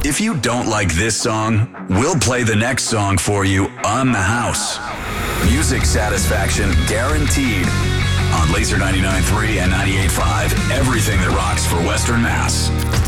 If you don't like this song, we'll play the next song for you on the house. Music satisfaction guaranteed on Laser 99.3 and 98.5, everything that rocks for Western Mass.